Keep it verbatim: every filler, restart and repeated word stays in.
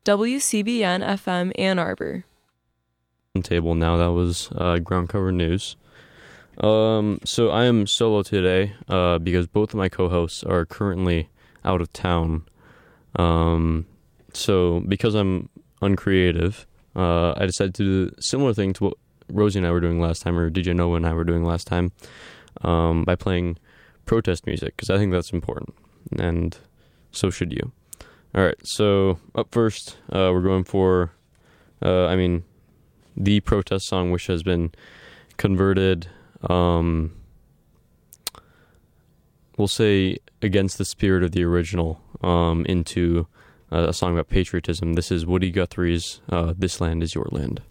W C B N F M Ann Arbor. Table now, that was uh, ground cover news. Um, so I am solo today uh, because both of my co-hosts are currently out of town. Um, so because I'm uncreative, uh, I decided to do a similar thing to what Rosie and I were doing last time, or D J Noah and I were doing last time, um, by playing protest music, because I think that's important, and so should you. All right, so up first, uh, we're going for, uh, I mean, the protest song, which has been converted, um, we'll say, against the spirit of the original, um, into uh, a song about patriotism. This is Woody Guthrie's uh, This Land Is Your Land.